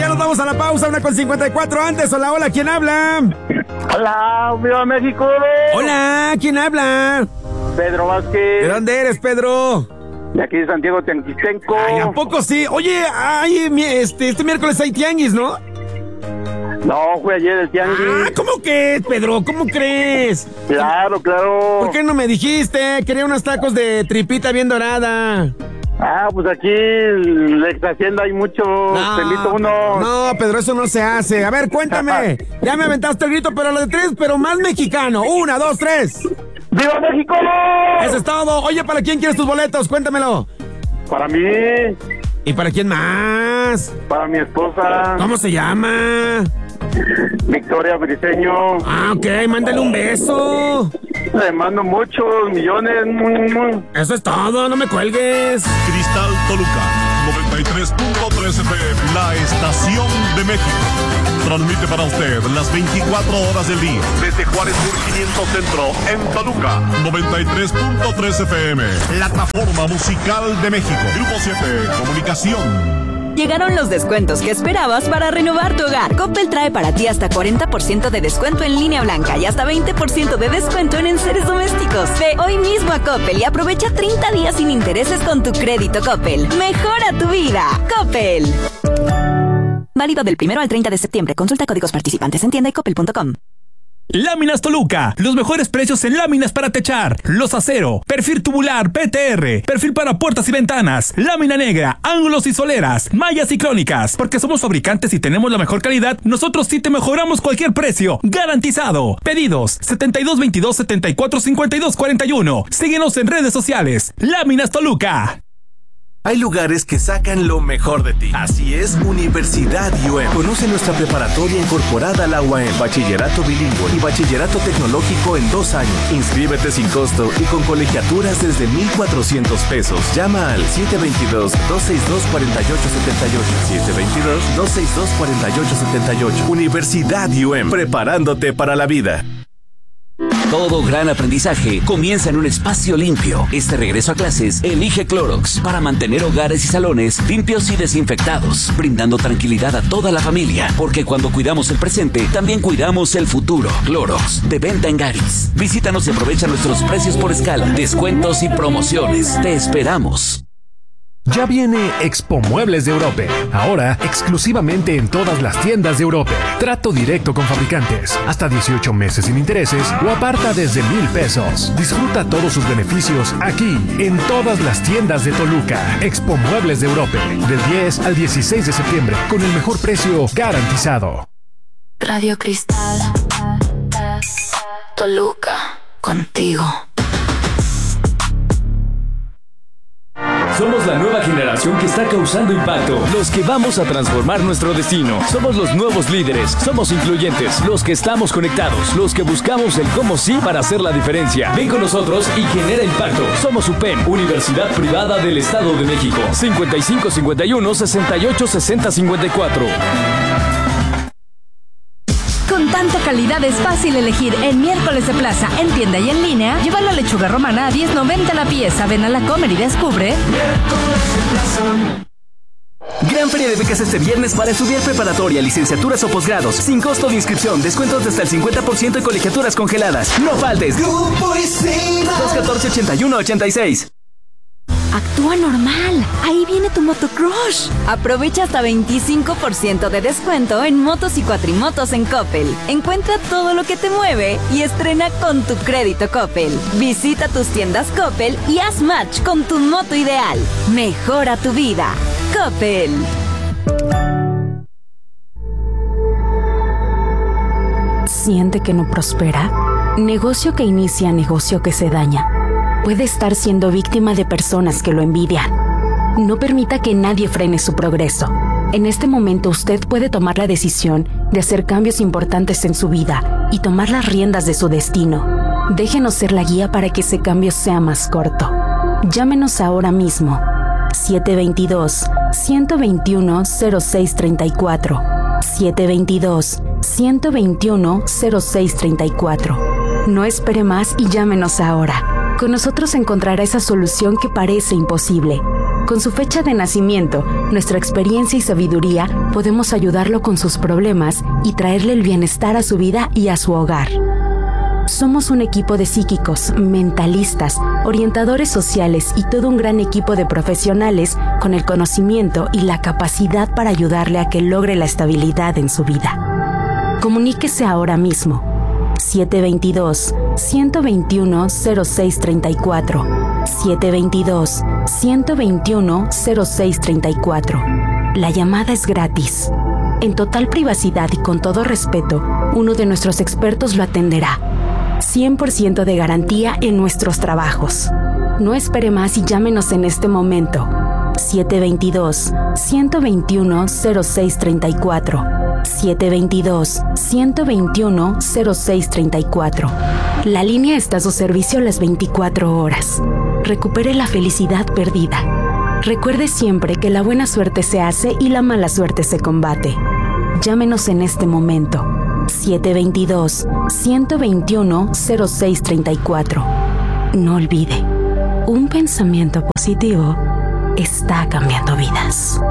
ya nos vamos a la pausa, 1:54 antes. Hola, hola, ¿quién habla? Hola, viva México. Hola, ¿quién habla? Pedro Vázquez. ¿De dónde eres, Pedro? De aquí de Santiago Tianguistenco. Ay, ¿a poco sí? Oye, este miércoles hay tianguis, ¿no? No, fue ayer el tianguis. Ah, ¿cómo que, Pedro? ¿Cómo crees? Claro. ¿Por qué no me dijiste? Quería unos tacos de tripita bien dorada. Ah, pues aquí en la ex hacienda hay mucho. Te invito uno. No, Pedro, eso no se hace. A ver, cuéntame. Ya me aventaste el grito, pero lo de tres, pero más mexicano. 1, 2, 3. ¡Viva México! Eso es todo. Oye, ¿para quién quieres tus boletos? Cuéntamelo. Para mí. ¿Y para quién más? Para mi esposa. ¿Cómo se llama? Victoria Briseño. Ah, ok, mándale un beso. Le mando muchos millones. Eso es todo, no me cuelgues. Cristal Toluca, 93.3 FM, la estación de México. Transmite para usted las 24 horas del día. Desde Juárez Sur 500 Centro, en Toluca, 93.3 FM. La plataforma musical de México. Grupo 7, Comunicación. Llegaron los descuentos que esperabas para renovar tu hogar. Coppel trae para ti hasta 40% de descuento en línea blanca y hasta 20% de descuento en enseres domésticos. Ve hoy mismo a Coppel y aprovecha 30 días sin intereses con tu crédito Coppel. Mejora tu vida. Coppel. Válido del 1 al 30 de septiembre. Consulta códigos participantes en tienda y coppel.com. Láminas Toluca, los mejores precios en láminas para techar, los acero, perfil tubular PTR, perfil para puertas y ventanas, lámina negra, ángulos y soleras, mallas y crónicas. Porque somos fabricantes y tenemos la mejor calidad, nosotros sí te mejoramos cualquier precio, garantizado. Pedidos 7222-745241. Síguenos en redes sociales. Láminas Toluca. Hay lugares que sacan lo mejor de ti. Así es, Universidad UM. Conoce nuestra preparatoria incorporada a la UAM, bachillerato bilingüe y bachillerato tecnológico en 2 años. Inscríbete sin costo y con colegiaturas desde 1,400 pesos. Llama al 722-262-4878. 722-262-4878. Universidad UM, preparándote para la vida. Todo gran aprendizaje comienza en un espacio limpio. Este regreso a clases, elige Clorox para mantener hogares y salones limpios y desinfectados, brindando tranquilidad a toda la familia, porque cuando cuidamos el presente, también cuidamos el futuro. Clorox, de venta en Garis. Visítanos y aprovecha nuestros precios por escala, descuentos y promociones. Te esperamos. Ya viene Expo Muebles de Europe, ahora exclusivamente en todas las tiendas de Europe. Trato directo con fabricantes, hasta 18 meses sin intereses o aparta desde 1,000 pesos. Disfruta todos sus beneficios aquí, en todas las tiendas de Toluca. Expo Muebles de Europe, del 10 al 16 de septiembre, con el mejor precio garantizado. Radio Cristal, Toluca, contigo. Somos la nueva generación que está causando impacto, los que vamos a transformar nuestro destino. Somos los nuevos líderes, somos incluyentes, los que estamos conectados, los que buscamos el cómo sí para hacer la diferencia. Ven con nosotros y genera impacto. Somos UPEM, Universidad Privada del Estado de México. 5551-686054. Con tanta calidad es fácil elegir en Miércoles de Plaza, en tienda y en línea. Lleva la lechuga romana a $10.90 la pieza. Ven a la Comer y descubre. Gran feria de becas este viernes para estudiar preparatoria, licenciaturas o posgrados. Sin costo de inscripción, descuentos de hasta el 50% y colegiaturas congeladas. No faltes. Grupo ISINA. 214-8186. Actúa normal. Ahí viene tu motocrush. Aprovecha hasta 25% de descuento en motos y cuatrimotos en Coppel. Encuentra todo lo que te mueve y estrena con tu crédito Coppel. Visita tus tiendas Coppel y haz match con tu moto ideal. Mejora tu vida. Coppel. ¿Siente que no prospera? Negocio que inicia, negocio que se daña. Puede estar siendo víctima de personas que lo envidian. No permita que nadie frene su progreso. En este momento usted puede tomar la decisión de hacer cambios importantes en su vida y tomar las riendas de su destino. Déjenos ser la guía para que ese cambio sea más corto. Llámenos ahora mismo. 722-121-0634. 722-121-0634. No espere más y llámenos ahora. Con nosotros encontrará esa solución que parece imposible. Con su fecha de nacimiento, nuestra experiencia y sabiduría podemos ayudarlo con sus problemas y traerle el bienestar a su vida y a su hogar. Somos un equipo de psíquicos, mentalistas, orientadores sociales y todo un gran equipo de profesionales con el conocimiento y la capacidad para ayudarle a que logre la estabilidad en su vida. Comuníquese ahora mismo. 722-121-0634. 722-121-0634. La llamada es gratis. En total privacidad y con todo respeto, uno de nuestros expertos lo atenderá. 100% de garantía en nuestros trabajos. No espere más y llámenos en este momento. 722-121-0634. 722-121-0634. La línea está a su servicio las 24 horas. Recupere la felicidad perdida. Recuerde siempre que la buena suerte se hace y la mala suerte se combate. Llámenos en este momento. 722-121-0634. No olvide, un pensamiento positivo está cambiando vidas.